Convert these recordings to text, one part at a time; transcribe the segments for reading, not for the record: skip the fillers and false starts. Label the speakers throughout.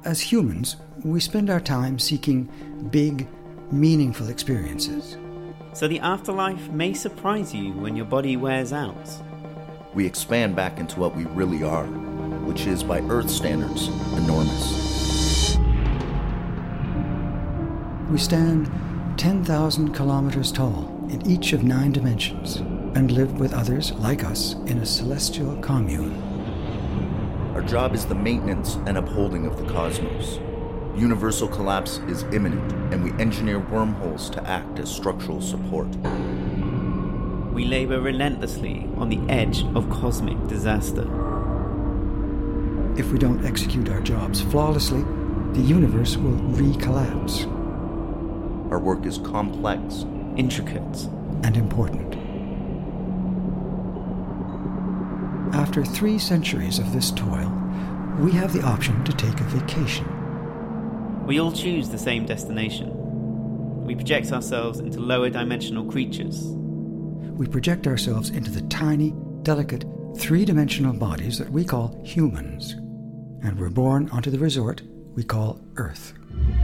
Speaker 1: As humans, we spend our time seeking big, meaningful experiences.
Speaker 2: So the afterlife may surprise you when your body wears out.
Speaker 3: We expand back into what we really are, which is, by Earth standards, enormous.
Speaker 1: We stand 10,000 kilometers tall in each of 9 dimensions and live with others like us in a celestial commune.
Speaker 3: Our job is the maintenance and upholding of the cosmos. Universal collapse is imminent, and we engineer wormholes to act as structural support.
Speaker 2: We labor relentlessly on the edge of cosmic disaster.
Speaker 1: If we don't execute our jobs flawlessly, the universe will recollapse.
Speaker 3: Our work is complex,
Speaker 2: intricate,
Speaker 1: and important. After 3 centuries of this toil, we have the option to take a vacation.
Speaker 2: We all choose the same destination. We project ourselves into lower dimensional creatures.
Speaker 1: We project ourselves into the tiny, delicate, 3-dimensional bodies that we call humans, and we're born onto the resort we call Earth.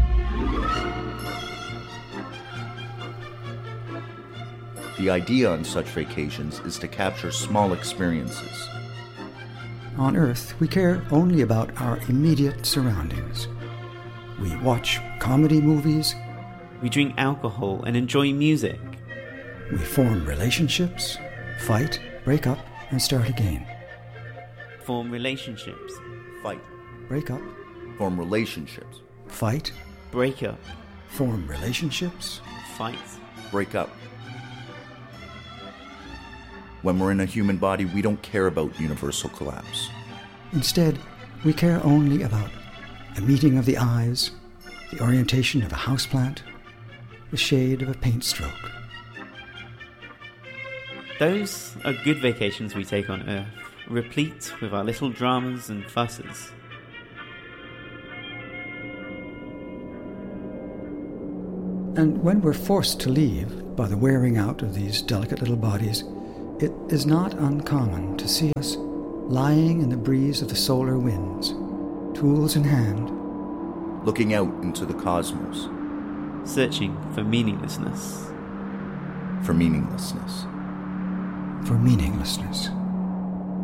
Speaker 3: The idea on such vacations is to capture small experiences.
Speaker 1: On Earth, we care only about our immediate surroundings. We watch comedy movies.
Speaker 2: We drink alcohol and enjoy music.
Speaker 1: We form relationships, fight, break up, and start again.
Speaker 2: Form relationships.
Speaker 3: Fight.
Speaker 1: Break up.
Speaker 3: Form relationships.
Speaker 1: Fight.
Speaker 2: Break up.
Speaker 1: Form relationships.
Speaker 2: Fight.
Speaker 3: Break up. When we're in a human body, we don't care about universal collapse.
Speaker 1: Instead, we care only about a meeting of the eyes, the orientation of a houseplant, the shade of a paint stroke.
Speaker 2: Those are good vacations we take on Earth, replete with our little dramas and fusses.
Speaker 1: And when we're forced to leave by the wearing out of these delicate little bodies, it is not uncommon to see us lying in the breeze of the solar winds, tools in hand,
Speaker 3: looking out into the cosmos,
Speaker 2: searching for meaninglessness.
Speaker 3: For meaninglessness.
Speaker 1: For meaninglessness.